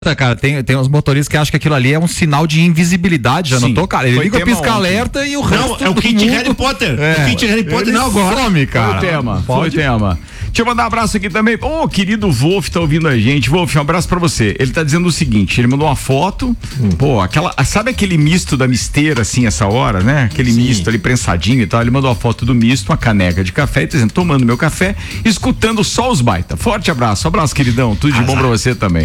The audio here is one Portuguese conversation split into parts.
Cara, tem uns motoristas que acham que aquilo ali é um sinal de invisibilidade, já notou, cara? Ele liga o pisca-alerta e o resto. Não, é o kit Harry Potter. O kit Harry Potter não agora. Some, cara. Foi o tema. Deixa eu mandar um abraço aqui também. Ô, querido Wolf tá ouvindo a gente. Wolf, um abraço pra você. Ele tá dizendo o seguinte, ele mandou uma foto, sabe aquele misto da misteira, assim, essa hora, né? Aquele misto ali prensadinho e tal. Ele mandou uma foto do misto, uma caneca de café, tá dizendo, tomando meu café, escutando só os baita. Forte abraço. Abraço, queridão. Tudo de bom pra você também.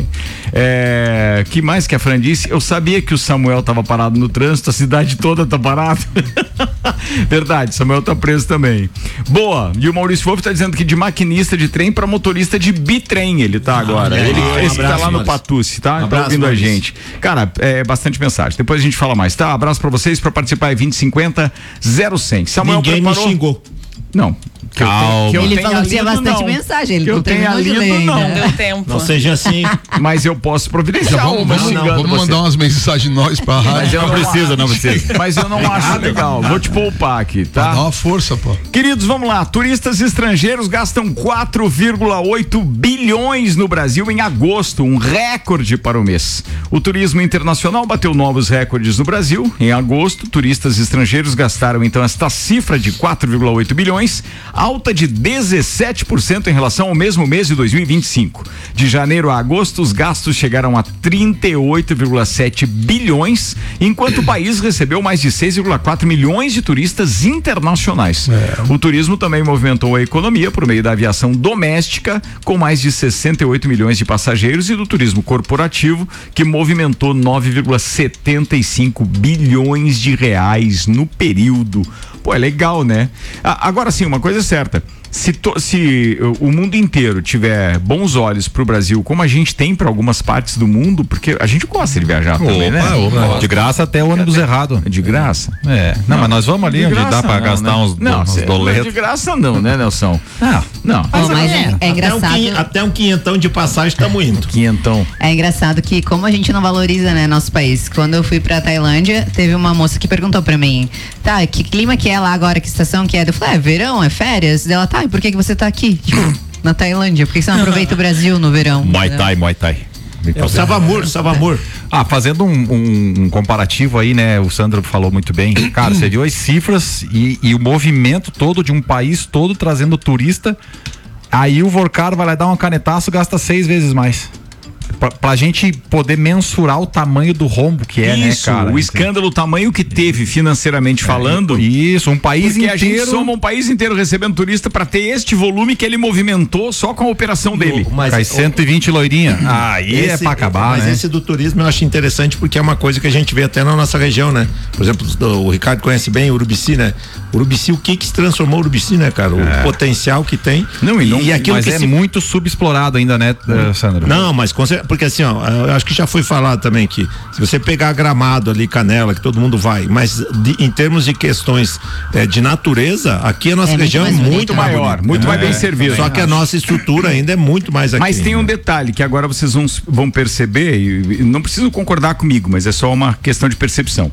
Que mais que a Fran disse? Eu sabia que o Samuel tava parado no trânsito, a cidade toda tá parada. Verdade, Samuel tá preso também. Boa, e o Maurício Wolf tá dizendo que de maquinista de trem pra motorista de bitrem ele tá agora. Esse tá lá no Patucci, tá? Tá ouvindo a gente. Cara, é bastante mensagem. Depois a gente fala mais, tá? Abraço pra vocês, pra participar é 2050 0100. Samuel Ninguém preparou? me xingou. Não. Calma. Ele falou que tinha bastante mensagem, ele não terminou de ler ainda. Não deu tempo. Não seja assim. Mas eu posso providenciar vamos mandar umas mensagens nós pra rádio. Não precisa. Mas eu não acho legal. Vou te poupar aqui, tá? Dá uma força, pô. Queridos, vamos lá. Turistas estrangeiros gastam 4,8 bilhões no Brasil em agosto, um recorde para o mês. O turismo internacional bateu novos recordes no Brasil. Em agosto, turistas estrangeiros gastaram então esta cifra de 4,8 bilhões, alta de 17% em relação ao mesmo mês de 2025. De janeiro a agosto, os gastos chegaram a 38,7 bilhões, enquanto o país recebeu mais de 6,4 milhões de turistas internacionais. O turismo também movimentou a economia por meio da aviação doméstica, com mais de 68 milhões de passageiros, e do turismo corporativo, que movimentou 9,75 bilhões de reais no período. Pô, é legal, né? Agora sim, uma coisa é certa. Se o mundo inteiro tiver bons olhos pro Brasil, como a gente tem para algumas partes do mundo, porque a gente gosta de viajar também, né? De graça até o ônibus errado. De graça? Não, mas nós vamos ali onde dá pra gastar uns doletos. De graça não, né, Nelson? Não. Mas é engraçado. Até um quinhentão de passagem estamos indo. Quinhentão. É engraçado que como a gente não valoriza, né, nosso país. Quando eu fui pra Tailândia, teve uma moça que perguntou pra mim, tá, que clima que é lá agora, que estação que é? Eu falei, verão, é férias? Ela, tá, e por que você tá aqui? Tipo, na Tailândia, por que você não aproveita o Brasil no verão? Muay Thai. Savamur. Fazendo um comparativo aí, né? O Sandro falou muito bem. Cara, você viu as cifras e o movimento todo de um país todo trazendo turista. Aí o Vorcar vai lá dar um canetaço, gasta 6 vezes mais. Pra gente poder mensurar o tamanho do rombo que é, isso, né, cara? O escândalo, o tamanho que teve financeiramente falando. Isso, um país porque inteiro. A gente soma um país inteiro recebendo turista pra ter este volume que ele movimentou só com a operação dele. Cai 120 loirinha. Aí é pra acabar, mas né? Esse do turismo eu acho interessante porque é uma coisa que a gente vê até na nossa região, né? Por exemplo, o Ricardo conhece bem o Urubici, né? Urubici, o que se transformou o Urubici, né, cara? O potencial que tem. E aquilo mas que muito subexplorado ainda, né, Sandro? Não, mas porque assim, ó, eu acho que já foi falado também que se você pegar Gramado ali, Canela, que todo mundo vai, mas em termos de questões de natureza, aqui a nossa região é muito maior, muito mais bem servida. Só que a nossa estrutura ainda é muito mais aqui. Mas tem um detalhe que agora vocês vão perceber, e não precisam concordar comigo, mas é só uma questão de percepção.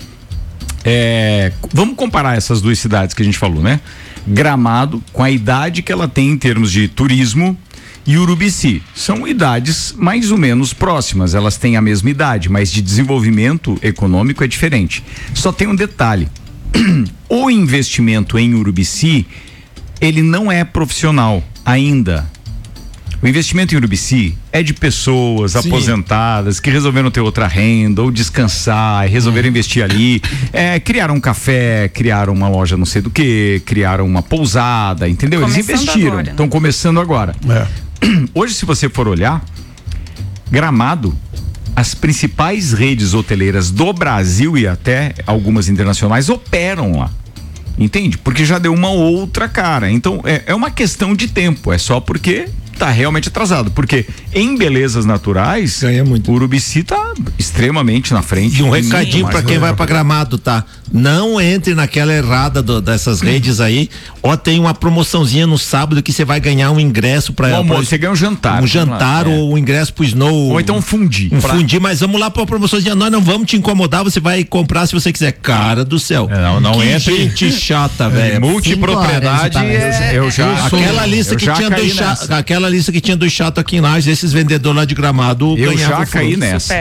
Vamos comparar essas duas cidades que a gente falou, né? Gramado, com a idade que ela tem em termos de turismo, e Urubici. São idades mais ou menos próximas, elas têm a mesma idade, mas de desenvolvimento econômico é diferente. Só tem um detalhe: o investimento em Urubici, ele não é profissional ainda. O investimento em Urubici é de pessoas aposentadas que resolveram ter outra renda ou descansar, resolveram investir ali, criaram um café, criaram uma loja não sei do que, criaram uma pousada, entendeu? Eles investiram, estão começando agora. Hoje, se você for olhar, Gramado, as principais redes hoteleiras do Brasil e até algumas internacionais operam lá. Entende? Porque já deu uma outra cara. Então, é uma questão de tempo. É só porque tá realmente atrasado. Porque em belezas naturais, ganha muito. O Urubici tá extremamente na frente. E um recadinho pra quem vai pra Gramado, tá? Não entre naquela errada dessas redes aí. Tem uma promoçãozinha no sábado que você vai ganhar um ingresso pra... Você ganha um jantar. Um jantar ou um ingresso pro Snow. Ou então um fundi. Fundi, mas vamos lá pra promoçãozinha. Nós não vamos te incomodar, você vai comprar se você quiser. Cara do céu. Não que entra. Gente chata, velho. Multipropriedade. Aquela lista que tinha aquela lista que tinha do chato aqui em Lages, esses vendedores lá de Gramado Eu ganhavam já caí frutos. nessa.